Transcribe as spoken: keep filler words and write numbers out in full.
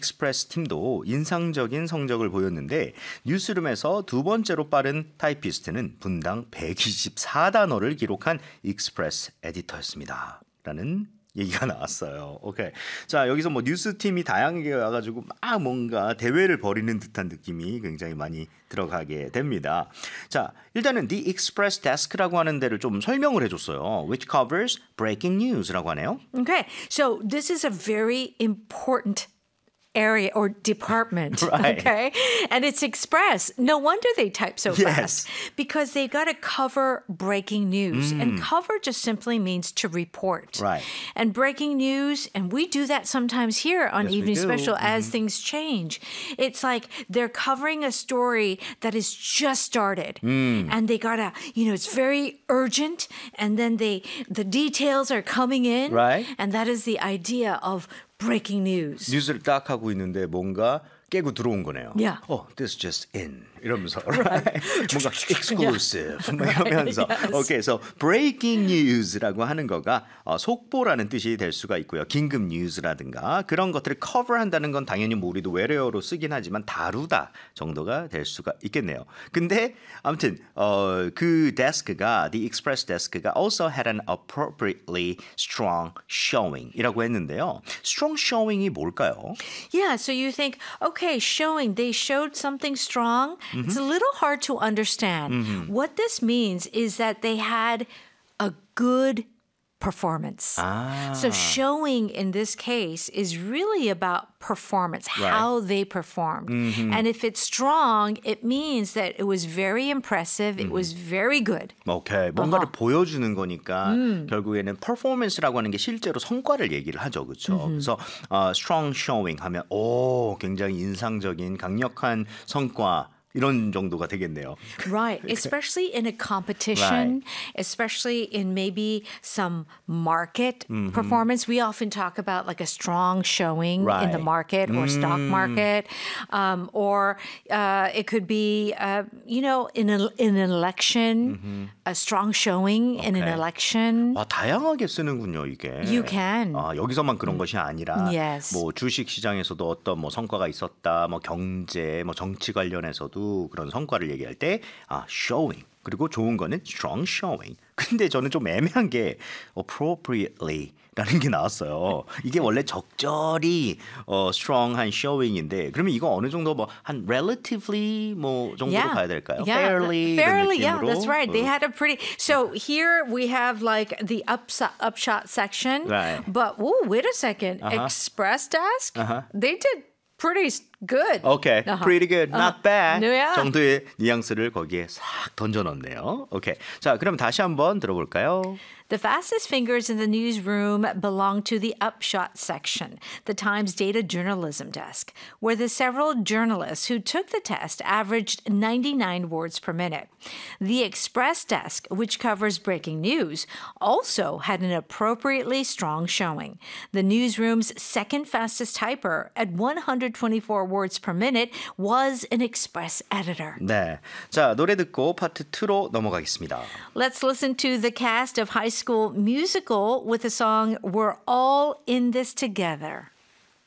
익스프레스 팀도 인상적인 성적을 보였는데 뉴스룸에서 두 번째로 빠른 타이피스트는 분당 백이십사 단어를 기록한 익스프레스 에디터였습니다. 라는 얘기가 나왔어요. 오케이. 자, 여기서 뭐 뉴스팀이 다양하게 와가지고 막 뭔가 대회를 벌이는 듯한 느낌이 굉장히 많이 들어가게 됩니다. 자, 일단은 The Express Desk라고 하는 데를 좀 설명을 해줬어요. Which covers breaking news라고 하네요. Okay, so this is a very important area or department, Right. okay? And it's Express. No wonder they type so Yes. fast because they got to cover breaking news. Mm. And cover just simply means to report. Right. And breaking news, and we do that sometimes here on Yes, we Evening do. Special as Mhm. things change. It's like they're covering a story that has just started. Mm. And they got to, you know, it's very urgent. And then they the details are coming in. Right. And that is the idea of breaking news. 뉴스를 딱 하고 있는데 뭔가 깨고 들어온 거네요. Yeah. Oh, this just in. 이러면서 right? 뭔가 exclusive 뭐 이러면서 Yes. 오케이, so breaking news라고 하는 거가 어, 속보라는 뜻이 될 수가 있고요. 긴급 뉴스라든가 그런 것들을 cover한다는 건 당연히 뭐 우리도 외래어로 쓰긴 하지만 다루다 정도가 될 수가 있겠네요. 근데 아무튼 어, 그 데스크가 the express desk가 also had an appropriately strong showing이라고 했는데요. strong showing이 뭘까요? Yeah, so you think, okay, showing, they showed something strong. Mm-hmm. It's a little hard to understand. Mm-hmm. What this means is that they had a good performance. Ah. So showing in this case is really about performance, Right. how they performed. Mm-hmm. And if it's strong, it means that it was very impressive, it was very good. 오케이, 뭔가를 어허. 보여주는 거니까 결국에는 performance라고 하는 게 실제로 성과를 얘기를 하죠, 그렇죠? 그래서 어, strong showing 하면 오, 굉장히 인상적인 강력한 성과. 이런 정도가 되겠네요. Right, especially in a competition, especially in maybe some market mm-hmm. performance. We often talk about like a strong showing right. in the market or mm. stock market, um, or uh, it could be, uh, you know, in, a, in an election, mm-hmm. a strong showing okay. in an election. 와, 다양하게 쓰는군요, 이게. You can. 아, 여기서만 그런 것이 아니라 Yes. 뭐 주식 시장에서도 어떤 뭐 성과가 있었다, 뭐 경제, 뭐 정치 관련해서도 그런 성과를 얘기할 때 아, showing. 그리고 좋은 거는 strong showing. 근데 저는 좀 애매한 게 appropriately 라는 게 나왔어요. 이게 원래 적절히 어, strong한 showing인데 그러면 이거 어느 정도 뭐 한 relatively 뭐 정도로 Yeah. 가야 될까요? Yeah. fairly Fairly, yeah, 느낌으로? that's right. They 어. had a pretty. So here we have like the upshot, upshot section. Right. But oh, wait a second. Uh-huh. Express Desk. Uh-huh. They did pretty good. Okay, Uh-huh. pretty good, not Uh-huh. bad Yeah. 정도의 뉘앙스를 거기에 싹 던져넣네요. 오케이, 자 그럼 다시 한번 들어볼까요? The fastest fingers in the newsroom belong to the upshot section, the Times data journalism desk, where the several journalists who took the test averaged ninety-nine words per minute. The express desk, which covers breaking news, also had an appropriately strong showing. The newsroom's second fastest typer at one hundred twenty-four words per minute was an express editor. 네, 자 노래 듣고 파트 이로 넘어가겠습니다. Let's listen to the cast of High School Musical with the song We're All in This Together.